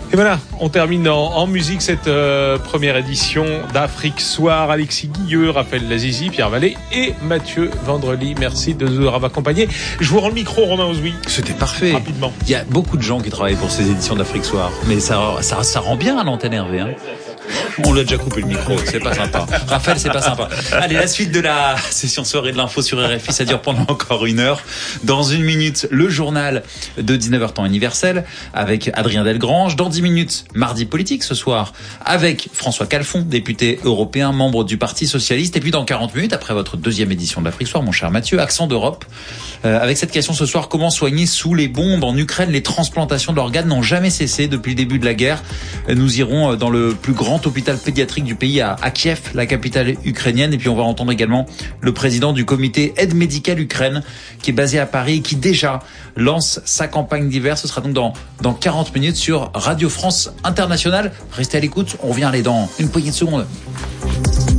Et voilà, on termine en musique cette première édition d'Afrique Soir. Alexis Guilleux, Raphaël Lazizi, Pierre Vallée et Mathieu Vendrely. Merci de nous avoir accompagnés. Je vous rends le micro, Romain Ozoui. C'était parfait. Rapidement. Il y a beaucoup de gens qui travaillent pour ces éditions d'Afrique Soir, mais ça rend bien à l'antenne Hervé. On l'a déjà coupé le micro, c'est pas sympa. Raphaël, c'est pas sympa. Allez, la suite de la session soirée de l'info sur RFI, ça dure pendant encore 1 heure. Dans 1 minute, le journal de 19h temps universel avec Adrien Delgrange. Dans 10 minutes, mardi politique ce soir avec François Calfon, député européen, membre du Parti Socialiste. Et puis dans 40 minutes, après votre deuxième édition de l'Afrique Soir, mon cher Mathieu, accent d'Europe. Avec cette question ce soir, comment soigner sous les bombes en Ukraine? Les transplantations d'organes n'ont jamais cessé depuis le début de la guerre. Nous irons dans le plus grand hôpital pédiatrique du pays à Kiev, la capitale ukrainienne. Et puis on va entendre également le président du comité Aide médicale Ukraine qui est basé à Paris et qui déjà lance sa campagne d'hiver. Ce sera donc dans 40 minutes sur Radio France Internationale. Restez à l'écoute, on revient aller dans une poignée de secondes.